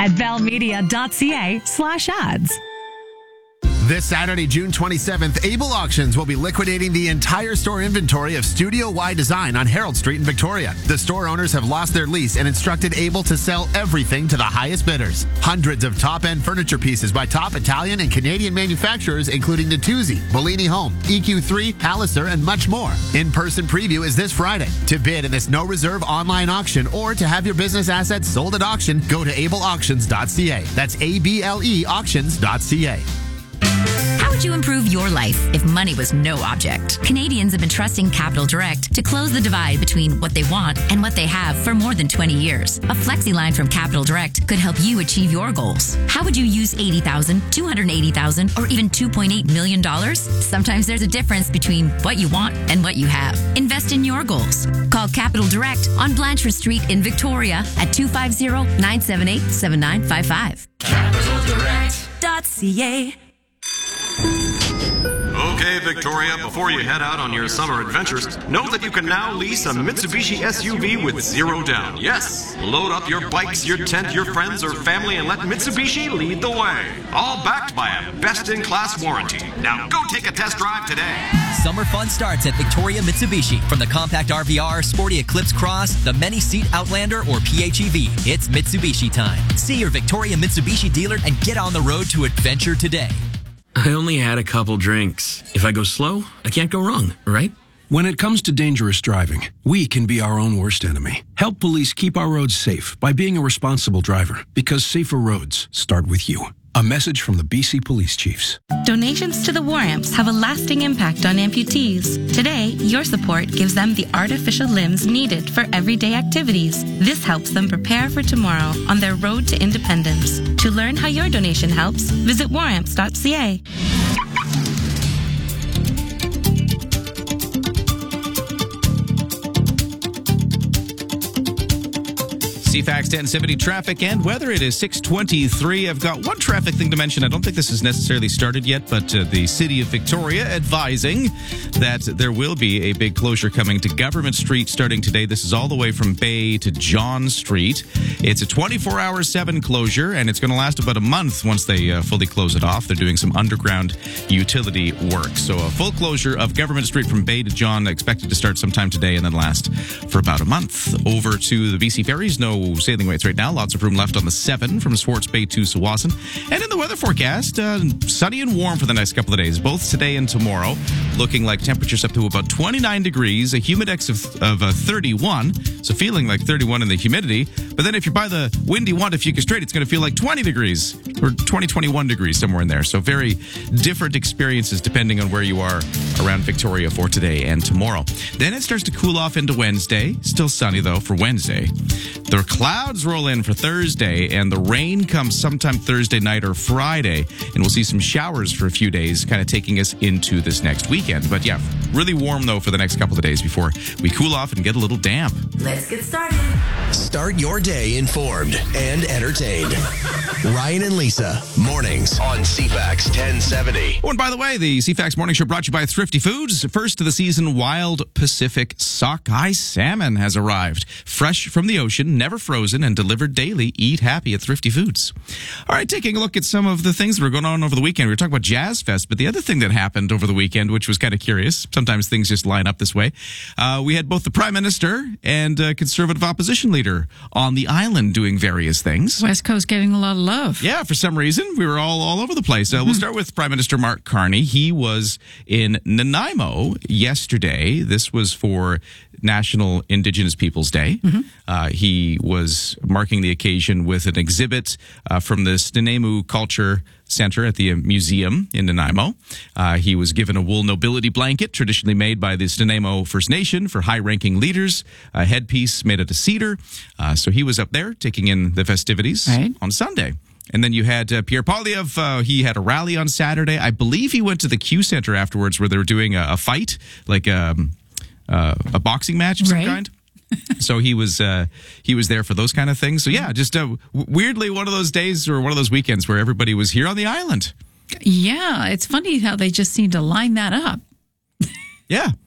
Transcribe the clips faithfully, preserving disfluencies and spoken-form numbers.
at bellmedia.ca slash ads. This Saturday, June twenty-seventh, Able Auctions will be liquidating the entire store inventory of Studio Y Design on Herald Street in Victoria. The store owners have lost their lease and instructed Able to sell everything to the highest bidders. Hundreds of top-end furniture pieces by top Italian and Canadian manufacturers, including Natuzzi, Bellini Home, E Q three, Palliser, and much more. In-person preview is this Friday. To bid in this no-reserve online auction or to have your business assets sold at auction, go to able auctions dot c a. That's A B L E auctions dot c a. How would you improve your life if money was no object? Canadians have been trusting Capital Direct to close the divide between what they want and what they have for more than twenty years. A flexi line from Capital Direct could help you achieve your goals. How would you use eighty thousand dollars, two hundred eighty thousand dollars, or even two point eight million dollars? Sometimes there's a difference between what you want and what you have. Invest in your goals. Call Capital Direct on Blanchard Street in Victoria at two five zero, nine seven eight, seven nine five five. capital direct dot c a. Okay, Victoria, before you head out on your summer adventures, know that you can now lease a Mitsubishi S U V with zero down. Yes, load up your bikes, your tent, your friends, or family, and let Mitsubishi lead the way. All backed by a best-in-class warranty. Now go take a test drive today. Summer fun starts at Victoria Mitsubishi. From the compact R V R, sporty Eclipse Cross, the many-seat Outlander, or P H E V, it's Mitsubishi time. See your Victoria Mitsubishi dealer and get on the road to adventure today. I only had a couple drinks. If I go slow, I can't go wrong, right? When it comes to dangerous driving, we can be our own worst enemy. Help police keep our roads safe by being a responsible driver, because safer roads start with you. A message from the B C Police Chiefs. Donations to the War Amps have a lasting impact on amputees. Today, your support gives them the artificial limbs needed for everyday activities. This helps them prepare for tomorrow on their road to independence. To learn how your donation helps, visit war amps dot c a. C FAX ten seventy traffic and weather. It is six twenty-three. I've got one traffic thing to mention. I don't think this has necessarily started yet, but uh, the City of Victoria advising that there will be a big closure coming to Government Street starting today. This is all the way from Bay to John Street. It's a twenty-four hour seven closure, and it's going to last about a month once they uh, fully close it off. They're doing some underground utility work. So a full closure of Government Street from Bay to John expected to start sometime today and then last for about a month. Over to the B C Ferries. No sailing rates right now. Lots of room left on the seven from Swartz Bay to Sawasan. And in the weather forecast, uh, sunny and warm for the next couple of days, both today and tomorrow. Looking like temperatures up to about twenty-nine degrees, a humidex of, of uh, thirty-one, so feeling like thirty-one in the humidity. But then if you're by the windy Wantafuka Strait, it's going to feel like twenty degrees or twenty, twenty-one degrees, somewhere in there. So very different experiences depending on where you are around Victoria for today and tomorrow. Then it starts to cool off into Wednesday. Still sunny, though, for Wednesday. The clouds roll in for Thursday, and the rain comes sometime Thursday night or Friday, and we'll see some showers for a few days, kind of taking us into this next weekend. But yeah, really warm, though, for the next couple of days before we cool off and get a little damp. Let's get started. Start your day informed and entertained. Ryan and Lisa, mornings on C FAX ten seventy. Oh, and by the way, the C FAX Morning Show brought to you by Thrifty Foods. First of the season, Wild Pacific sockeye salmon has arrived. Fresh from the ocean, never frozen, and delivered daily. Eat happy at Thrifty Foods. All right, taking a look at some of the things that were going on over the weekend. We were talking about Jazz Fest, but the other thing that happened over the weekend, which was kind of curious, sometimes things just line up this way, uh, we had both the Prime Minister and uh, Conservative opposition leader on the island doing various things. West Coast getting a lot of love. Yeah, for some reason, we were all, all over the place. Uh, mm-hmm. We'll start with Prime Minister Mark Carney. He was in Nanaimo yesterday. This was for National Indigenous Peoples Day. Mm-hmm. Uh, he was marking the occasion with an exhibit uh, from the Snuneymuxw Culture Center at the museum in Nanaimo. Uh, he was given a wool nobility blanket, traditionally made by the Snuneymuxw First Nation for high-ranking leaders, a headpiece made out of cedar. Uh, so he was up there taking in the festivities right. on Sunday. And then you had uh, Pierre Poilievre. Uh, he had a rally on Saturday. I believe he went to the Q Center afterwards where they were doing a, a fight, like um, uh, a boxing match of some right. kind. So he was uh, he was there for those kind of things. So yeah, just uh, w- weirdly one of those days or one of those weekends where everybody was here on the island. Yeah, it's funny how they just seem to line that up. Yeah.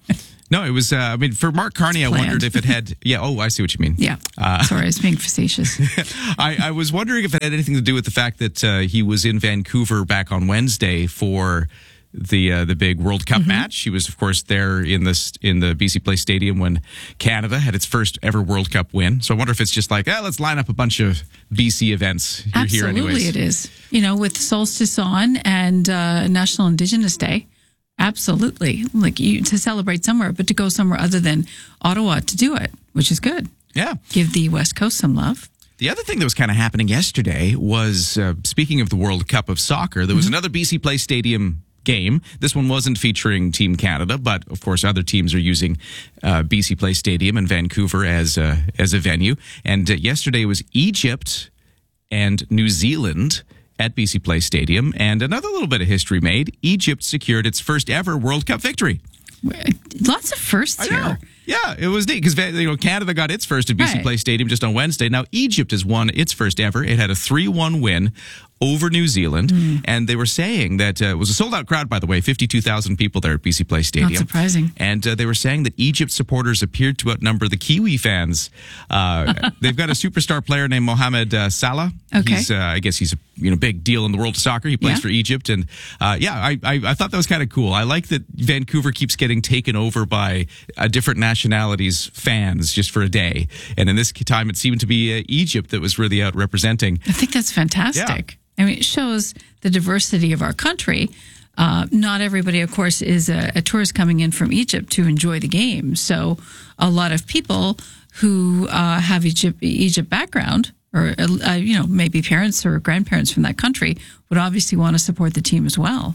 No, it was, uh, I mean, for Mark Carney, I wondered if it had, yeah, oh, I see what you mean. Yeah. Uh, Sorry, I was being facetious. I, I was wondering if it had anything to do with the fact that uh, he was in Vancouver back on Wednesday for the uh, the big World Cup mm-hmm. match. He was, of course, there in this in the B C Place Stadium when Canada had its first ever World Cup win. So I wonder if it's just like, ah, let's line up a bunch of B C events. You're Absolutely, here anyways. It is. You know, with Solstice on and uh, National Indigenous Day. Absolutely. Like you to celebrate somewhere, but to go somewhere other than Ottawa to do it, which is good. Yeah. Give the West Coast some love. The other thing that was kind of happening yesterday was, uh, speaking of the World Cup of Soccer, there was mm-hmm. another B C Place Stadium game. This one wasn't featuring Team Canada, but of course other teams are using uh, B C Place Stadium in Vancouver as a, as a venue. And uh, yesterday was Egypt and New Zealand at B C Place Stadium, and another little bit of history made. Egypt secured its first ever World Cup victory. Lots of firsts here. Yeah, it was neat because you know Canada got its first at B C right. Place Stadium just on Wednesday. Now Egypt has won its first ever. It had a three one win over New Zealand, mm. and they were saying that uh, it was a sold-out crowd, by the way, fifty-two thousand people there at B C Place Stadium. Not surprising. And uh, they were saying that Egypt supporters appeared to outnumber the Kiwi fans. Uh, they've got a superstar player named Mohamed uh, Salah. Okay. He's, uh, I guess he's a you know big deal in the world of soccer. He plays yeah. for Egypt, and uh, yeah, I, I, I thought that was kind of cool. I like that Vancouver keeps getting taken over by uh, different nationalities' fans just for a day, and in this time it seemed to be uh, Egypt that was really out representing. I think that's fantastic. Yeah. I mean, it shows the diversity of our country. Uh, not everybody, of course, is a, a tourist coming in from Egypt to enjoy the game. So a lot of people who uh, have Egypt, Egypt background, or, uh, you know, maybe parents or grandparents from that country, would obviously want to support the team as well.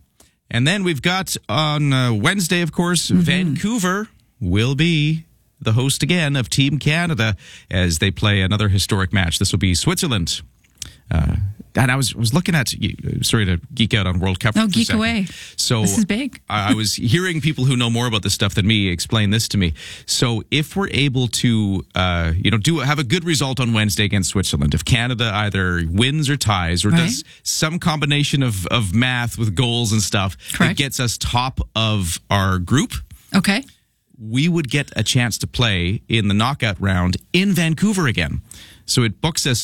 And then we've got on uh, Wednesday, of course, mm-hmm. Vancouver will be the host again of Team Canada as they play another historic match. This will be Switzerland. Uh, and I was was looking at, sorry to geek out on World Cup. No, geek away. So this is big. I was hearing people who know more about this stuff than me explain this to me. So if we're able to, uh, you know, do have a good result on Wednesday against Switzerland, if Canada either wins or ties or right. does some combination of, of math with goals and stuff Correct. that gets us top of our group. Okay. We would get a chance to play in the knockout round in Vancouver again. So it books us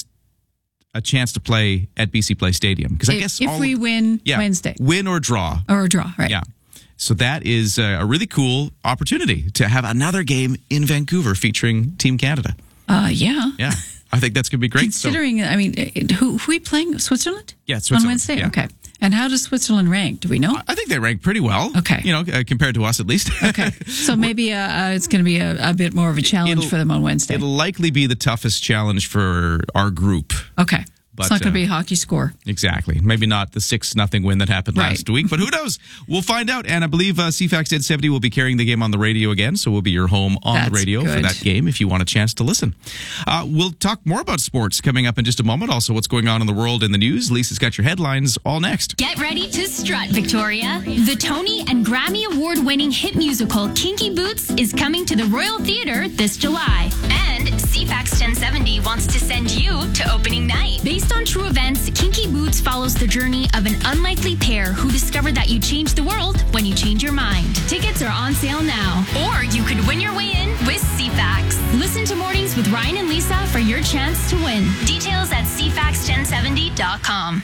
a chance to play at B C Place Stadium. Because I if, guess if all, we win yeah, Wednesday, win or draw, or draw, right? Yeah. So that is a really cool opportunity to have another game in Vancouver featuring Team Canada. Uh, yeah, yeah. I think that's going to be great. Considering, so, I mean, who who are we playing? Switzerland? Yeah, Switzerland on Wednesday. Yeah. Okay. And how does Switzerland rank? Do we know? I think they rank pretty well. Okay. You know, uh, compared to us at least. Okay. So maybe uh, uh, it's going to be a, a bit more of a challenge it'll, for them on Wednesday. It'll likely be the toughest challenge for our group. Okay. But, it's not going to uh, be a hockey score. Exactly. Maybe not the six nothing win that happened right. last week, but who knows? We'll find out. And I believe uh, C FAX ten seventy will be carrying the game on the radio again, so we'll be your home on That's the radio good. for that game if you want a chance to listen. Uh, we'll talk more about sports coming up in just a moment. Also, what's going on in the world in the news. Lisa's got your headlines all next. Get ready to strut, Victoria. The Tony and Grammy Award-winning hit musical Kinky Boots is coming to the Royal Theatre this July. And C FAX ten seventy wants to send you to opening night. Based on true events, Kinky Boots follows the journey of an unlikely pair who discovered that you change the world when you change your mind. Tickets are on sale now. Or you could win your way in with C FAX. Listen to Mornings with Ryan and Lisa for your chance to win. Details at c fax ten seventy dot com.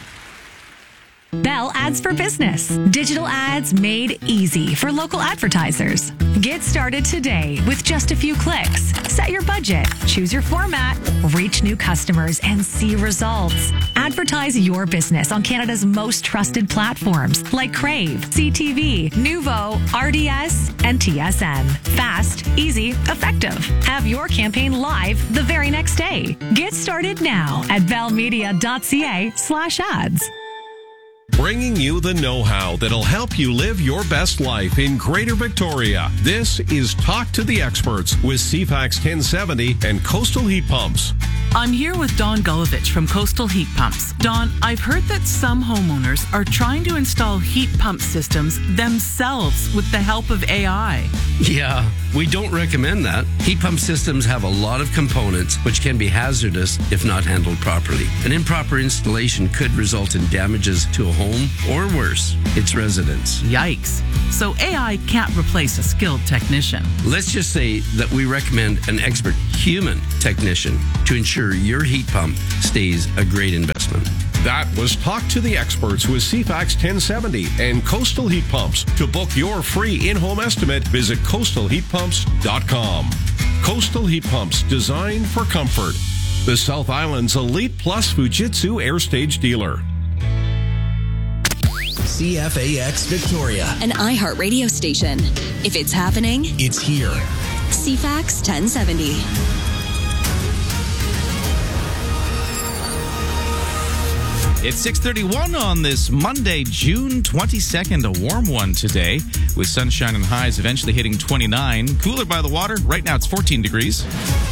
Bell Ads for Business. Digital ads made easy for local advertisers. Get started today with just a few clicks. Set your budget, choose your format, reach new customers, and see results. Advertise your business on Canada's most trusted platforms like Crave, C T V, Nuvo, R D S, and T S N. Fast, easy, effective. Have your campaign live the very next day. Get started now at bellmedia.ca slash ads. Bringing you the know-how that'll help you live your best life in Greater Victoria. This is Talk to the Experts with C FAX ten seventy and Coastal Heat Pumps. I'm here with Don Gulovich from Coastal Heat Pumps. Don, I've heard that some homeowners are trying to install heat pump systems themselves with the help of A I. Yeah, We don't recommend that. Heat pump systems have a lot of components which can be hazardous if not handled properly. An improper installation could result in damages to a home or worse, its residents. Yikes. So A I can't replace a skilled technician. Let's just say that we recommend an expert human technician to ensure your heat pump stays a great investment. That was Talk to the Experts with C FAX ten seventy and Coastal Heat Pumps. To book your free in-home estimate, visit coastal heat pumps dot com. Coastal Heat Pumps, designed for comfort. The South Island's Elite Plus Fujitsu Air Stage dealer. C F A X Victoria, an iHeart radio station. If it's happening, it's here. C FAX ten seventy. It's six thirty-one on this Monday, June twenty-second, a warm one today, with sunshine and highs eventually hitting twenty-nine. Cooler by the water. Right now it's fourteen degrees.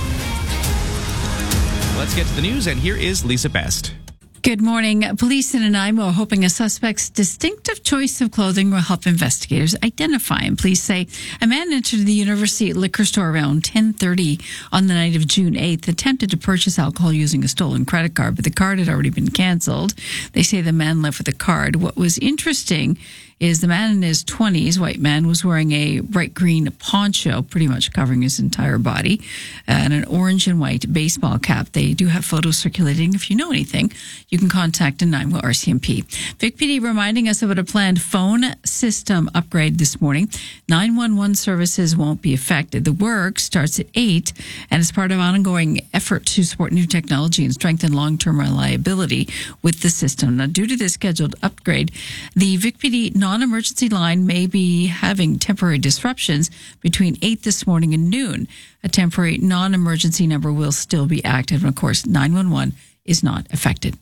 Let's get to the news, and here is Lisa Best. Good morning. Police in Nanaimo are hoping a suspect's distinctive choice of clothing will help investigators identify him. Police say a man entered the University liquor store around ten thirty on the night of June eighth, attempted to purchase alcohol using a stolen credit card, but the card had already been canceled. They say the man left with the card. What was interesting is the man in his twenties, white man, was wearing a bright green poncho, pretty much covering his entire body, and an orange and white baseball cap. They do have photos circulating. If you know anything, you can contact Nanaimo R C M P. Vic P D reminding us about a planned phone system upgrade this morning. nine one one services won't be affected. The work starts at eight and is part of an ongoing effort to support new technology and strengthen long-term reliability with the system. Now, due to this scheduled upgrade, the Vic P D non-emergency line may be having temporary disruptions between eight this morning and noon. A temporary non-emergency number will still be active, and of course, nine one one is not affected.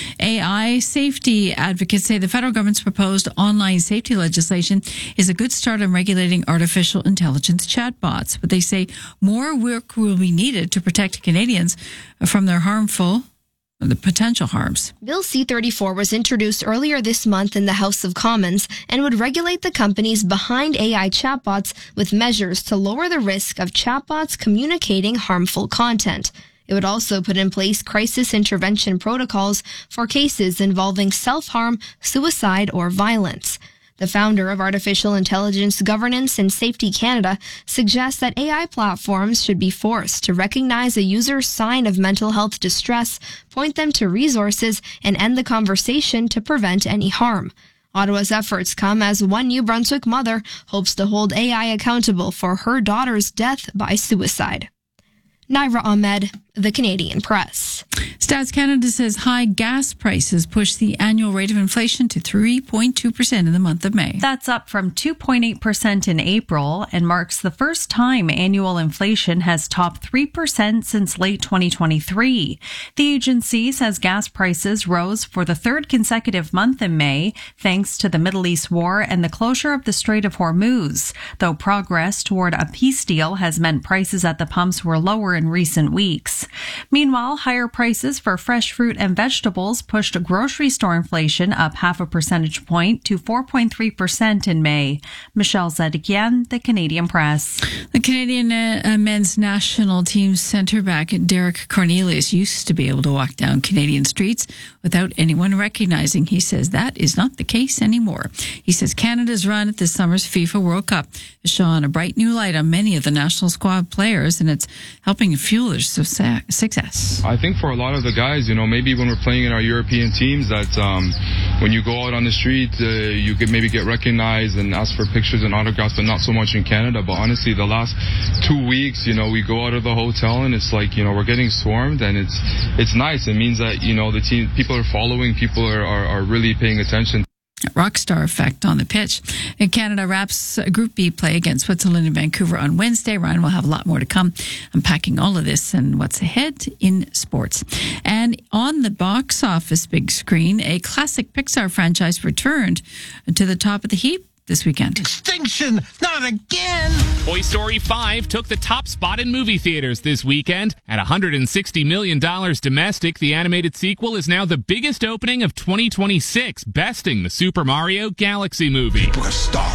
A I safety advocates say the federal government's proposed online safety legislation is a good start on regulating artificial intelligence chatbots, but they say more work will be needed to protect Canadians from their harmful the potential harms. Bill C thirty-four was introduced earlier this month in the House of Commons and would regulate the companies behind A I chatbots with measures to lower the risk of chatbots communicating harmful content. It would also put in place crisis intervention protocols for cases involving self-harm, suicide, or violence. The founder of Artificial Intelligence Governance and Safety Canada suggests that A I platforms should be forced to recognize a user's sign of mental health distress, point them to resources, and end the conversation to prevent any harm. Ottawa's efforts come as one New Brunswick mother hopes to hold A I accountable for her daughter's death by suicide. Naira Ahmed, The Canadian Press. Stats Canada says high gas prices push the annual rate of inflation to three point two percent in the month of May. That's up from two point eight percent in April and marks the first time annual inflation has topped three percent since late twenty twenty-three. The agency says gas prices rose for the third consecutive month in May, thanks to the Middle East war and the closure of the Strait of Hormuz, though progress toward a peace deal has meant prices at the pumps were lower in recent weeks. Meanwhile, higher prices for fresh fruit and vegetables pushed grocery store inflation up half a percentage point to four point three percent in May. Michelle Zedekian, The Canadian Press. The Canadian uh, men's national team centre back Derek Cornelius used to be able to walk down Canadian streets without anyone recognizing. He says that is not the case anymore. He says Canada's run at this summer's FIFA World Cup has shone a bright new light on many of the national squad players, and it's helping fuel their success. I think for a lot of the guys, you know, maybe when we're playing in our European teams, that um, when you go out on the street, uh, you could maybe get recognized and ask for pictures and autographs, but not so much in Canada. But honestly, the last two weeks, you know, we go out of the hotel and it's like, you know, we're getting swarmed, and it's it's nice. It means that, you know, the team, people are following, people are, are, are really paying attention. Rockstar effect on the pitch. And Canada wraps Group B play against Switzerland in Vancouver on Wednesday. Ryan will have a lot more to come, unpacking all of this and what's ahead in sports. And on the box office big screen, a classic Pixar franchise returned to the top of the heap this weekend. Extinction! Not again! Toy Story five took the top spot in movie theaters this weekend. At one hundred sixty million dollars domestic, the animated sequel is now the biggest opening of twenty twenty-six, besting the Super Mario Galaxy movie. People are starved,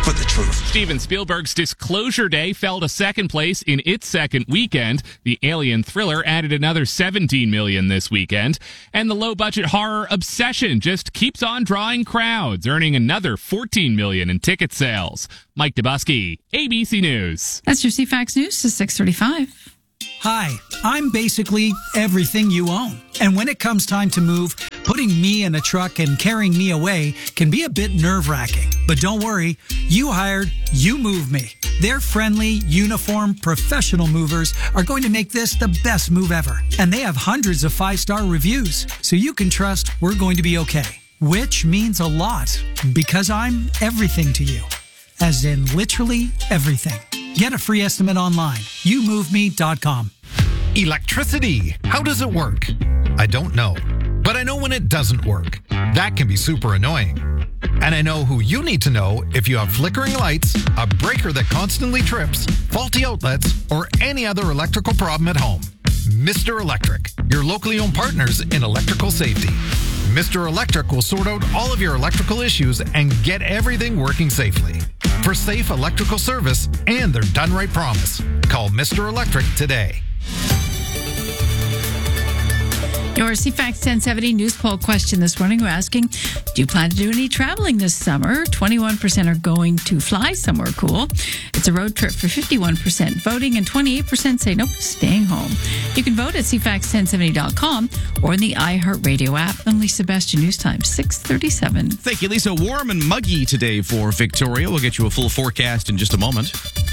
for the truth. Steven Spielberg's Disclosure Day fell to second place in its second weekend. The Alien thriller added another seventeen million dollars this weekend. And the low-budget horror Obsession just keeps on drawing crowds, earning another fourteen million dollars in ticket sales. Mike Dubusky, A B C News. That's your C FAX News to six thirty-five. Hi, I'm basically everything you own. And when it comes time to move, putting me in a truck and carrying me away can be a bit nerve-wracking. But don't worry, you hired You Move Me. Their friendly, uniform, professional movers are going to make this the best move ever. And they have hundreds of five-star reviews, so you can trust we're going to be okay. Which means a lot, because I'm everything to you. As in literally everything. Get a free estimate online. you move me dot com. Electricity. How does it work? I don't know. But I know when it doesn't work. That can be super annoying. And I know who you need to know if you have flickering lights, a breaker that constantly trips, faulty outlets, or any other electrical problem at home. Mister Electric, your locally owned partners in electrical safety. Mister Electric will sort out all of your electrical issues and get everything working safely. For safe electrical service and their done right promise, call Mister Electric today. Your C FAX ten seventy news poll question this morning, we're asking, do you plan to do any traveling this summer? twenty-one percent are going to fly somewhere cool. It's a road trip for fifty-one percent voting, and twenty-eight percent say nope, staying home. You can vote at C FAX ten seventy dot com or in the iHeartRadio app. I'm Lisa Sebastian, News Time, six thirty-seven. Thank you, Lisa. Warm and muggy today for Victoria. We'll get you a full forecast in just a moment.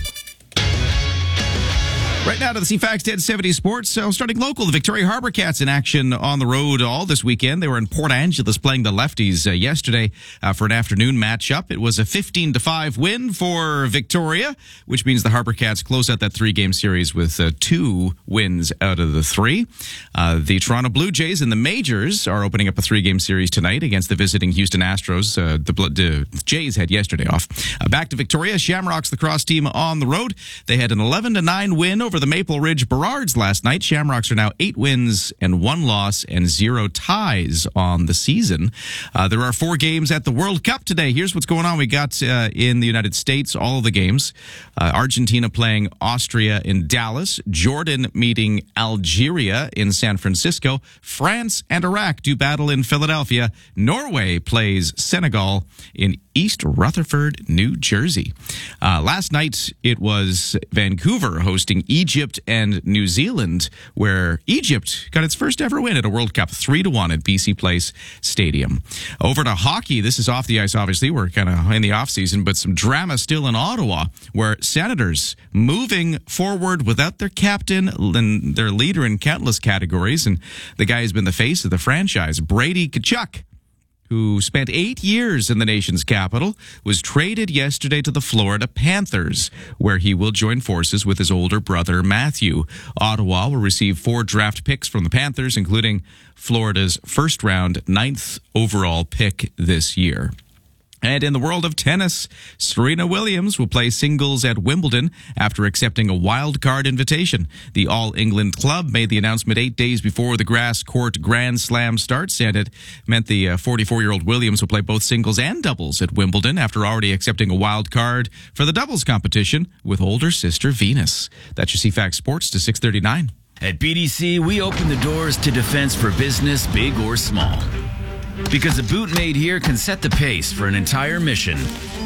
Right now to the C FAX ten seventy Sports. So starting local, the Victoria Harbour Cats in action on the road all this weekend. They were in Port Angeles playing the Lefties uh, yesterday uh, for an afternoon matchup. It was a fifteen to five win for Victoria, which means the Harbour Cats close out that three-game series with uh, two wins out of the three. Uh, the Toronto Blue Jays in the majors are opening up a three-game series tonight against the visiting Houston Astros. Uh, the, the Jays had yesterday off. Uh, back to Victoria. Shamrocks, the cross team on the road. They had an eleven to nine win over the Maple Ridge Burrards last night. Shamrocks are now eight wins and one loss and zero ties on the season. Uh, there are four games at the World Cup today. Here's what's going on. We got uh, in the United States all of the games. Uh, Argentina playing Austria in Dallas. Jordan meeting Algeria in San Francisco. France and Iraq do battle in Philadelphia. Norway plays Senegal in East Rutherford, New Jersey. Uh, last night, it was Vancouver hosting Egypt and New Zealand, where Egypt got its first ever win at a World Cup, three to one at B C Place Stadium. Over to hockey. This is off the ice, obviously. We're kind of in the offseason, but some drama still in Ottawa, where Senators moving forward without their captain and their leader in countless categories, and the guy who's been the face of the franchise, Brady Tkachuk, who spent eight years in the nation's capital, was traded yesterday to the Florida Panthers, where he will join forces with his older brother, Matthew. Ottawa will receive four draft picks from the Panthers, including Florida's first-round ninth overall pick this year. And in the world of tennis, Serena Williams will play singles at Wimbledon after accepting a wild card invitation. The All England Club made the announcement eight days before the grass court Grand Slam starts, and it meant the forty-four-year-old Williams will play both singles and doubles at Wimbledon after already accepting a wild card for the doubles competition with older sister Venus. That's your C FAX Sports to six thirty-nine. At B D C, we open the doors to defense for business, big or small. Because a boot made here can set the pace for an entire mission.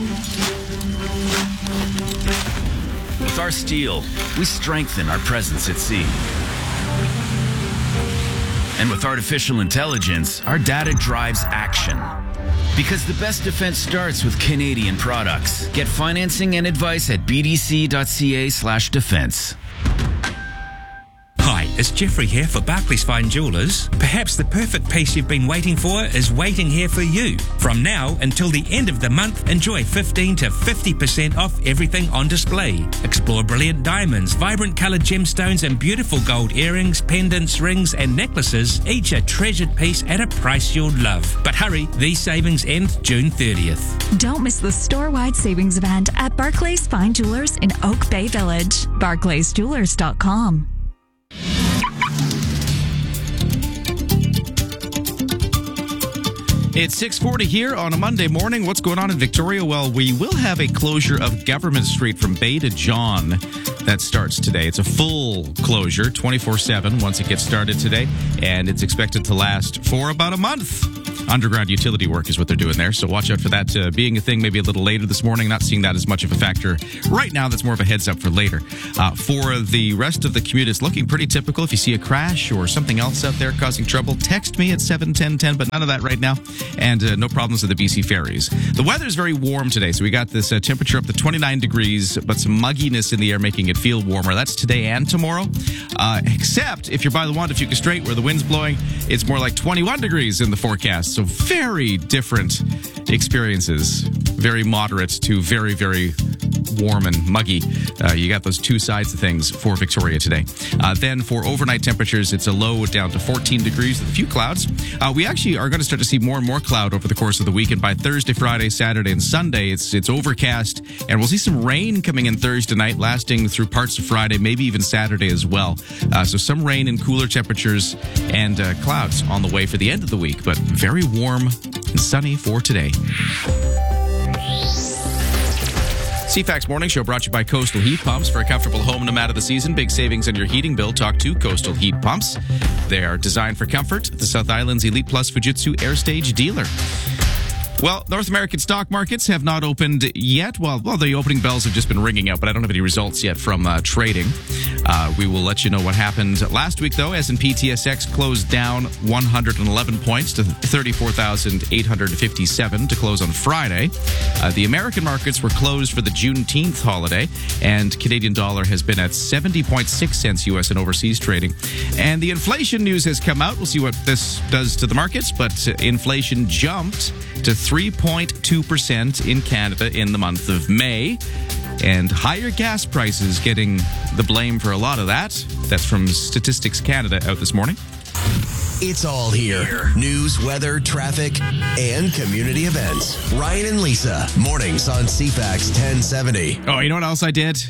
With our steel, we strengthen our presence at sea. And with artificial intelligence, our data drives action. Because the best defense starts with Canadian products. Get financing and advice at bdc.ca slash defense. Hi, it's Jeffrey here for Barclays Fine Jewelers. Perhaps the perfect piece you've been waiting for is waiting here for you. From now until the end of the month, enjoy fifteen to fifty percent off everything on display. Explore brilliant diamonds, vibrant coloured gemstones, and beautiful gold earrings, pendants, rings, and necklaces, each a treasured piece at a price you'll love. But hurry, these savings end June thirtieth. Don't miss the store-wide savings event at Barclays Fine Jewelers in Oak Bay Village. barclays jewelers dot com. It's six forty here on a Monday morning. What's going on in Victoria? Well, we will have a closure of Government Street from Bay to John that starts today. It's a full closure, twenty-four seven, once it gets started today, and it's expected to last for about a month. Underground utility work is what they're doing there, so watch out for that uh, being a thing maybe a little later this morning. Not seeing that as much of a factor right now. That's more of a heads up for later. Uh, for the rest of the commute, it's looking pretty typical. If you see a crash or something else out there causing trouble, text me at seven ten ten, but none of that right now. And uh, no problems with the B C ferries. The weather is very warm today, so we got this uh, temperature up to twenty-nine degrees, but some mugginess in the air making it feel warmer. That's today and tomorrow. Uh, except if you're by the Wanda-Fuka Strait where the wind's blowing, it's more like twenty-one degrees in the forecast. So very different experiences. Very moderate to very, very warm and muggy. Uh, you got those two sides of things for Victoria today. Uh, then for overnight temperatures, it's a low down to fourteen degrees with a few clouds. Uh, we actually are going to start to see more and more cloud over the course of the week. And by Thursday, Friday, Saturday, and Sunday, it's it's overcast. And we'll see some rain coming in Thursday night, lasting through parts of Friday, maybe even Saturday as well. Uh, so some rain and cooler temperatures and uh, clouds on the way for the end of the week, but very warm and sunny for today. C FAX Morning Show brought to you by Coastal Heat Pumps. For a comfortable home no matter the season, big savings on your heating bill. Talk to Coastal Heat Pumps. They are designed for comfort. The South Island's Elite Plus Fujitsu Air Stage dealer. Well, North American stock markets have not opened yet. Well, well, the opening bells have just been ringing out, but I don't have any results yet from uh, trading. Uh, we will let you know what happened last week, though. S and P T S X closed down one hundred eleven points to thirty-four thousand eight hundred fifty-seven to close on Friday. Uh, the American markets were closed for the Juneteenth holiday, and Canadian dollar has been at seventy point six cents U S and overseas trading. And the inflation news has come out. We'll see what this does to the markets, but uh, inflation jumped to three point two percent in Canada in the month of May. And higher gas prices getting the blame for a lot of that. That's from Statistics Canada out this morning. It's all here. News, weather, traffic, and community events. Ryan and Lisa, mornings on C FAX ten seventy. Oh, you know what else I did,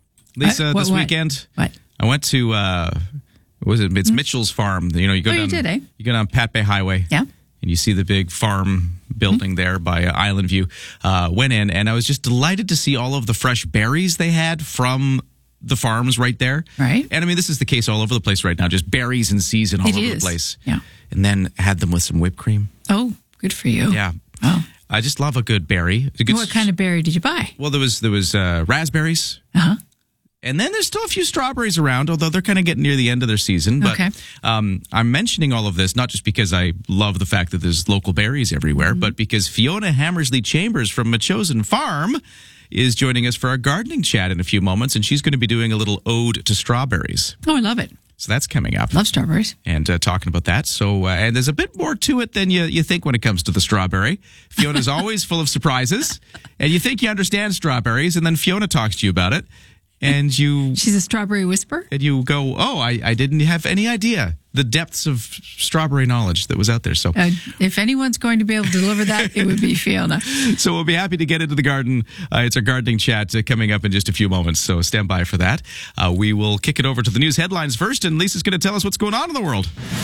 Lisa, Uh, what- this what? weekend? What? I went to, uh, what was it? It's Mitchell's Farm. You know, you go Oh, down, you did, eh? you go down Pat Bay Highway. Yeah. And you see the big farm building there by uh, Island View. Uh, went in, and I was just delighted to see all of the fresh berries they had from the farms right there. Right. And I mean, this is the case all over the place right now, just berries in season all It over is. the place. Yeah. And then had them with some whipped cream. Oh, good for you. Yeah. Oh. I just love a good berry. A good What kind of berry did you buy? Well, there was there was uh, raspberries. Uh-huh. And then there's still a few strawberries around, although they're kind of getting near the end of their season. But Okay. um, I'm mentioning all of this not just because I love the fact that there's local berries everywhere, Mm-hmm. but because Fiona Hammersley Chambers from Machosen Farm is joining us for our gardening chat in a few moments, and she's going to be doing a little ode to strawberries. Oh, I love it. So that's coming up. Love strawberries. And uh, talking about that. So, uh, and there's a bit more to it than you, you think when it comes to the strawberry. Fiona's always full of surprises, and you think you understand strawberries, and then Fiona talks to you about it. And you... She's a strawberry whisperer? And you go, oh, I, I didn't have any idea the depths of strawberry knowledge that was out there. So Uh, if anyone's going to be able to deliver that, it would be Fiona. so we'll be happy to get into the garden. Uh, it's our gardening chat uh, coming up in just a few moments. So stand by for that. Uh, we will kick it over to the news headlines first. And Lisa's going to tell us what's going on in the world.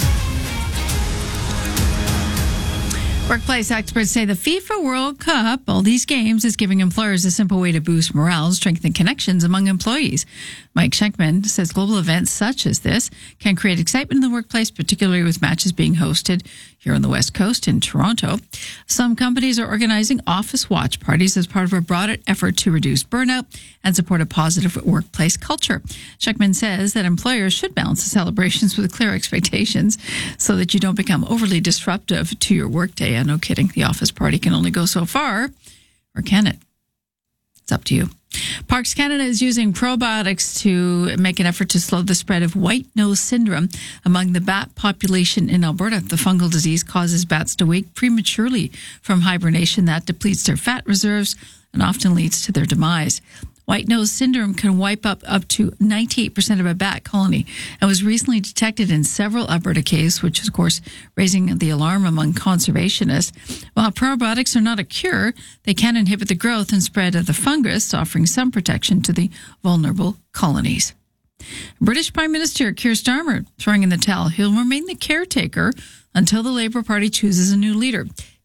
Workplace experts say the FIFA World Cup, all these games, is giving employers a simple way to boost morale and strengthen connections among employees. Mike Schenkman says global events such as this can create excitement in the workplace, particularly with matches being hosted here on the West Coast in Toronto. Some companies are organizing office watch parties as part of a broader effort to reduce burnout and support a positive workplace culture. Schenkman says that employers should balance the celebrations with clear expectations so that you don't become overly disruptive to your workday. Yeah, no kidding. The office party can only go so far, or can it? It's up to you. Parks Canada is using probiotics to make an effort to slow the spread of white nose syndrome among the bat population in Alberta. The fungal disease causes bats to wake prematurely from hibernation that depletes their fat reserves and often leads to their demise. White nose syndrome can wipe up up to ninety-eight percent of a bat colony and was recently detected in several Alberta caves, which is, of course, raising the alarm among conservationists. While probiotics are not a cure, they can inhibit the growth and spread of the fungus, offering some protection to the vulnerable colonies. British Prime Minister Keir Starmer throwing in the towel. He'll remain the caretaker until the Labour Party chooses a new leader.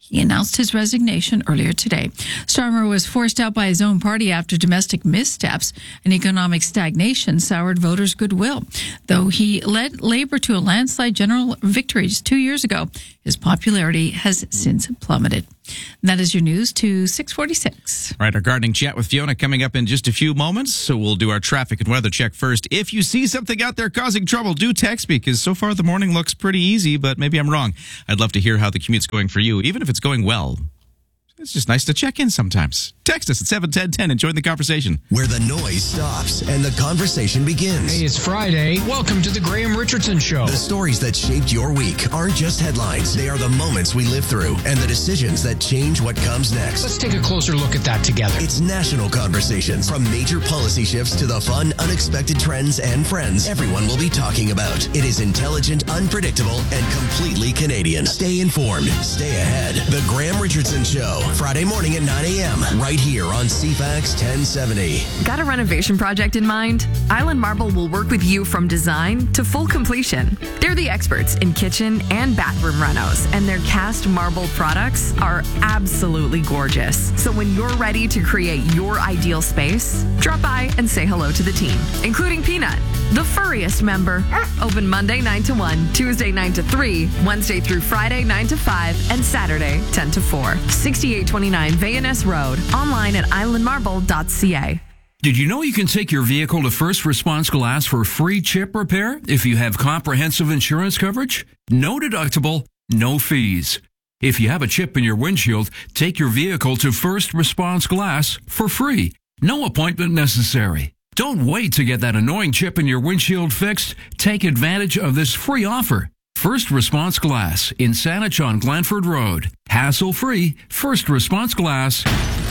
He announced his resignation earlier today. Starmer was forced out by his own party after domestic missteps and economic stagnation soured voters' goodwill. Though he led Labour to a landslide general victory just two years ago, his popularity has since plummeted. And that is your news to six forty-six. All right, our gardening chat with Fiona coming up in just a few moments. So we'll do our traffic and weather check first. If you see something out there causing trouble, do text me, because so far the morning looks pretty easy, but maybe I'm wrong. I'd love to hear how the commute's going for you, even if it's going well. It's just nice to check in sometimes. Text us at seven ten ten and join the conversation. Where the noise stops and the conversation begins. Hey, it's Friday. Welcome to the Graham Richardson Show. The stories that shaped your week aren't just headlines. They are the moments we live through and the decisions that change what comes next. Let's take a closer look at that together. It's national conversations. From major policy shifts to the fun, unexpected trends and friends everyone will be talking about. It is intelligent, unpredictable, and completely Canadian. Stay informed. Stay ahead. The Graham Richardson Show. Friday morning at nine a.m. right here on C FAX ten seventy. Got a renovation project in mind? Island Marble will work with you from design to full completion. They're the experts in kitchen and bathroom renos, and their cast marble products are absolutely gorgeous. So when you're ready to create your ideal space, drop by and say hello to the team, including Peanut, the furriest member. Open Monday nine to one, Tuesday nine to three, Wednesday through Friday nine to five, and Saturday ten to four. sixty-eight twenty-nine V N S Road. Online at island marble dot c a. Did you know you can take your vehicle to First Response Glass for free chip repair if you have comprehensive insurance coverage? No deductible, no fees. If you have a chip in your windshield, take your vehicle to First Response Glass for free. No appointment necessary. Don't wait to get that annoying chip in your windshield fixed. Take advantage of this free offer. First Response Glass in Saanich on Glanford Road. Hassle-free, First Response Glass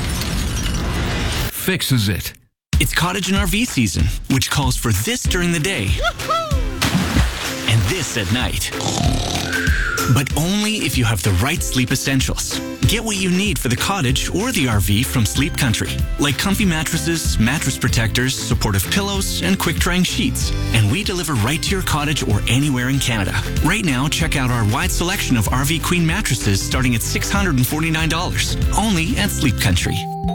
fixes it. It's cottage and R V season, which calls for this during the day and this at night. But only if you have the right sleep essentials. Get what you need for the cottage or the R V from Sleep Country, like comfy mattresses, mattress protectors, supportive pillows, and quick-drying sheets. And we deliver right to your cottage or anywhere in Canada. Right now, check out our wide selection of R V Queen mattresses starting at six hundred forty-nine dollars, only at Sleep Country.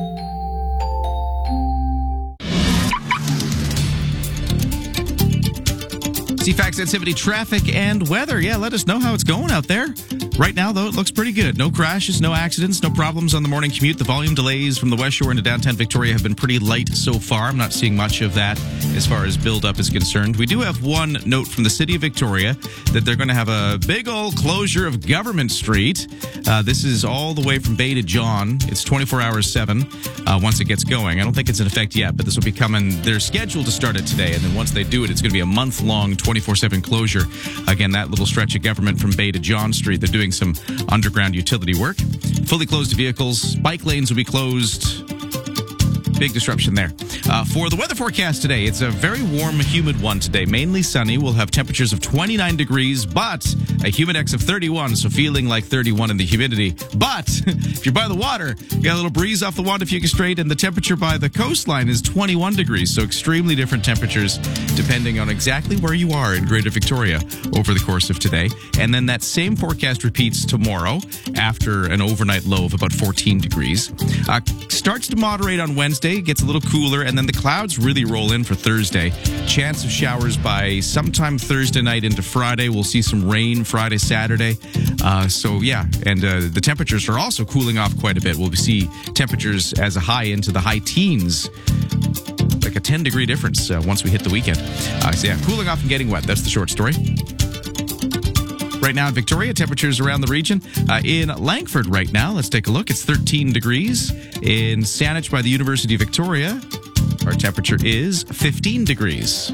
C FAX ten seventy traffic and weather. Yeah, let us know how it's going out there. Right now, though, it looks pretty good. No crashes, no accidents, no problems on the morning commute. The volume delays from the West Shore into downtown Victoria have been pretty light so far. I'm not seeing much of that as far as buildup is concerned. We do have one note from the City of Victoria that they're going to have a big old closure of Government Street. Uh, this is all the way from Bay to John. It's twenty-four hours, seven uh, once it gets going. I don't think it's in effect yet, but this will be coming. They're scheduled to start it today, and then once they do it, it's going to be a month-long twenty-four seven closure. Again, that little stretch of Government from Bay to John Street, they're doing some underground utility work. Fully closed vehicles. Bike lanes will be closed. Big disruption there. Uh, for the weather forecast today, it's a very warm, humid one today. Mainly sunny. We'll have temperatures of twenty-nine degrees, but a humidex of thirty-one, so feeling like thirty-one in the humidity. But if you're by the water, you got a little breeze off the Wandafuga Strait, and the temperature by the coastline is twenty-one degrees, so extremely different temperatures depending on exactly where you are in Greater Victoria over the course of today. And then that same forecast repeats tomorrow after an overnight low of about fourteen degrees. Uh, starts to moderate on Wednesday. Gets a little cooler, and then the clouds really roll in for Thursday. Chance of showers by sometime Thursday night into Friday. We'll see some rain Friday, Saturday. Uh, so, yeah, and uh, the temperatures are also cooling off quite a bit. We'll see temperatures as a high into the high teens. Like a ten degree difference uh, once we hit the weekend. Uh, so, yeah, cooling off and getting wet. That's the short story. Right now in Victoria, temperatures around the region. Uh, in Langford right now, let's take a look. It's thirteen degrees. In Saanich by the University of Victoria, our temperature is fifteen degrees.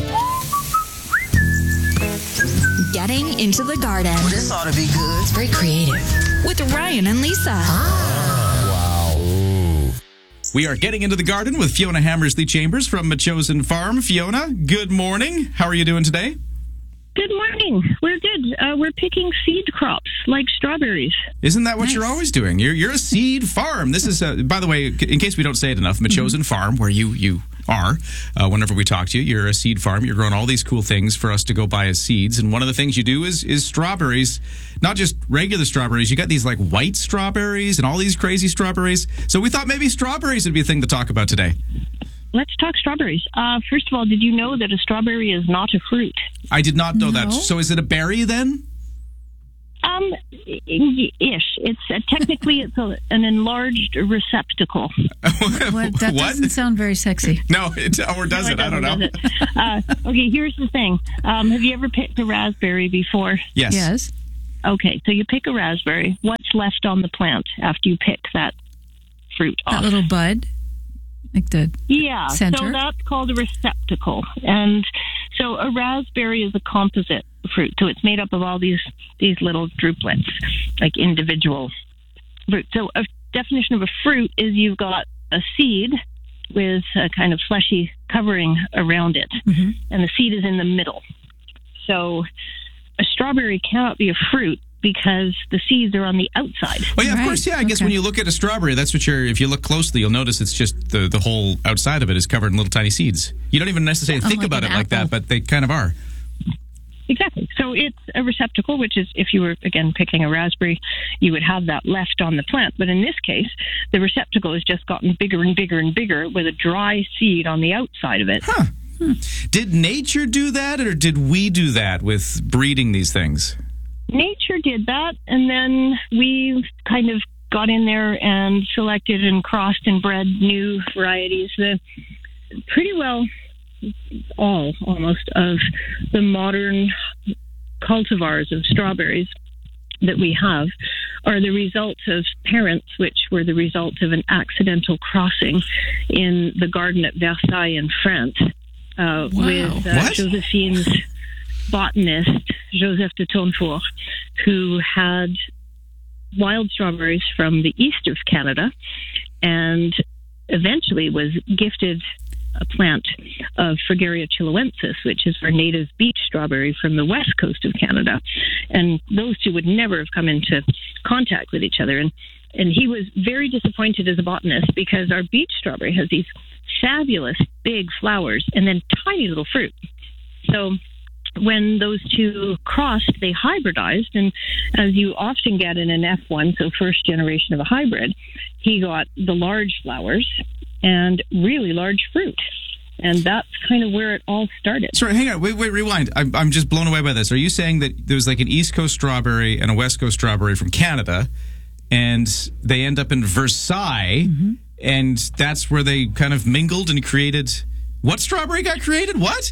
Getting into the garden. Well, this ought to be good. It's very creative. With Ryan and Lisa. Wow. We are getting into the garden with Fiona Hammersley Chambers from Machosen Farm. Fiona, good morning. How are you doing today? Good morning. We're good. Uh, we're picking seed crops like strawberries. Isn't that what Nice. you're always doing? You're you're a seed farm. This is, uh, by the way, in case we don't say it enough, Machosen Farm, where you you are. Uh, whenever we talk to you, you're a seed farm. You're growing all these cool things for us to go buy as seeds. And one of the things you do is is strawberries, not just regular strawberries. You got these like white strawberries and all these crazy strawberries. So we thought maybe strawberries would be a thing to talk about today. Let's talk strawberries. Uh, first of all, did you know that a strawberry is not a fruit? I did not know No. that. So is it a berry then? Um, ish. It's uh, technically it's a, an enlarged receptacle. What? That doesn't sound very sexy. No, it, or does No, it? I don't know. doesn't, does it? Uh, okay, here's the thing. Um, have you ever picked a raspberry before? Yes. Yes. Okay, so you pick a raspberry. What's left on the plant after you pick that fruit off? That little bud, like the Yeah, center. so that's called a receptacle. And so a raspberry is a composite fruit. So it's made up of all these these little drupelets, like individual fruit. So a definition of a fruit is you've got a seed with a kind of fleshy covering around it, Mm-hmm. and the seed is in the middle. So a strawberry cannot be a fruit because the seeds are on the outside. Oh yeah, of course. Yeah, I guess when you look at a strawberry, that's what you're. If you look closely, you'll notice it's just the the whole outside of it is covered in little tiny seeds. You don't even necessarily think Unlike about an it like that, apple. but they kind of are. Exactly. So it's a receptacle, which is if you were, again, picking a raspberry, you would have that left on the plant. But in this case, the receptacle has just gotten bigger and bigger and bigger with a dry seed on the outside of it. Huh. Did nature do that, or did we do that with breeding these things? Nature did that, and then we kind of got in there and selected and crossed and bred new varieties. The pretty well all almost of the modern cultivars of strawberries that we have are the result of parents, which were the result of an accidental crossing in the garden at Versailles in France uh, with uh, What? Josephine's botanist, Joseph de Tournefort, who had wild strawberries from the east of Canada and eventually was gifted a plant of Fragaria chiloensis, which is our native beach strawberry from the west coast of Canada. And those two would never have come into contact with each other. And, and he was very disappointed as a botanist because our beach strawberry has these fabulous big flowers and then tiny little fruit. So when those two crossed, they hybridized, and as you often get in an F one, so first generation of a hybrid, he got the large flowers and really large fruit. And that's kind of where it all started. Sorry, hang on. Wait, wait, rewind. I'm, I'm just blown away by this. Are you saying that there was like an East Coast strawberry and a West Coast strawberry from Canada, and they end up in Versailles, Mm-hmm. and that's where they kind of mingled and created... What strawberry got created? What?